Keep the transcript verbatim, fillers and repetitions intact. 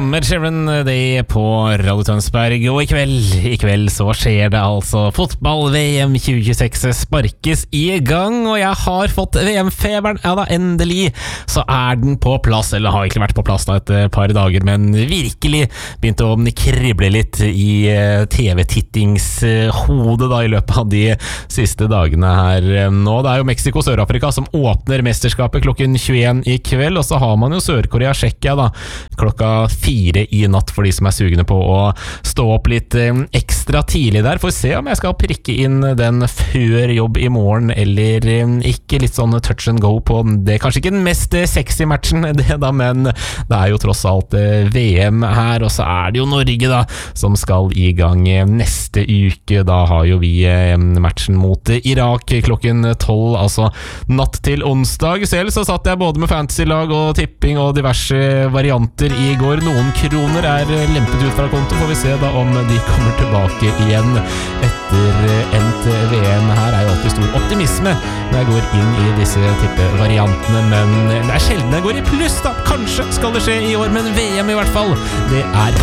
med Sharon Day på Radio Tønsberg. Og i kveld, i kveld så skjer det altså fotball-V M tjue tjueseks sparkes i gang. Og jeg har fått V M-feberen. Ja da, endelig så er den på plass. Eller har egentlig vært på plass da et par dager, men virkelig begynte å krible litt i T V-tittingshodet da i løpet av de siste dagene her nå. Det er jo Mexico og Sør-Afrika som åpner mesterskapet klokken tjueen i kveld, og så har man jo Sør-Korea Tsjekkia da klokka fire i natt for de som er sugende på å stå opp litt ekstra tidlig der. Får se om jeg skal prikke inn den før jobb i morgen eller ikke. Litt sånn touch and go på det. Kanskje ikke den mest sexy matchen det da, men det er jo tross alt V M her, og så er det jo Norge da som skal i gang neste uke. Da har jo vi matchen mot Irak klokken tolv, altså natt til onsdag. Selv så satt jeg både med fantasy-lag og tipping og diverse varianter i går. Noen kroner er lempet ut fra konto. Får vi se da om de kommer tilbake igjen etter endt V M. Her er jo alltid stor optimisme når jeg går inn i disse tippevariantene, men det er sjelden jeg går i pluss da. Kanskje skal det skje i år, men V M i hvert fall, det er